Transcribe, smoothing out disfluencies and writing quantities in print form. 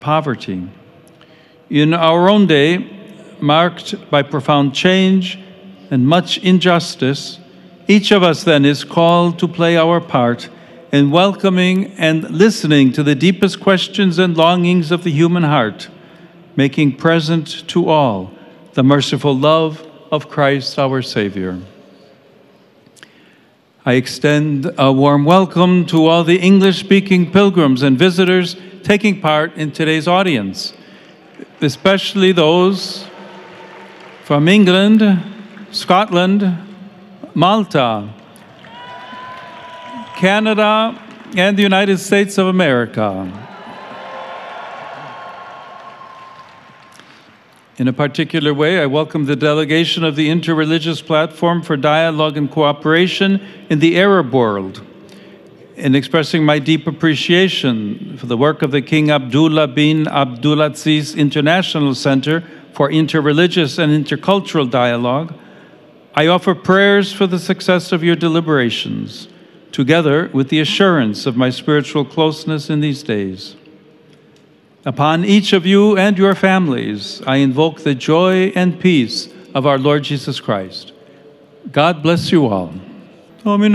poverty. In our own day, marked by profound change and much injustice, each of us then is called to play our part in welcoming and listening to the deepest questions and longings of the human heart, making present to all the merciful love of Christ our Savior. I extend a warm welcome to all the English-speaking pilgrims and visitors taking part in today's audience, especially those from England, Scotland, Malta, Canada, and the United States of America. In a particular way, I welcome the delegation of the Interreligious Platform for Dialogue and Cooperation in the Arab World, in expressing my deep appreciation for the work of the King Abdullah bin Abdulaziz International Center for Interreligious and Intercultural Dialogue. I offer prayers for the success of your deliberations, together with the assurance of my spiritual closeness in these days. Upon each of you and your families, I invoke the joy and peace of our Lord Jesus Christ. God bless you all.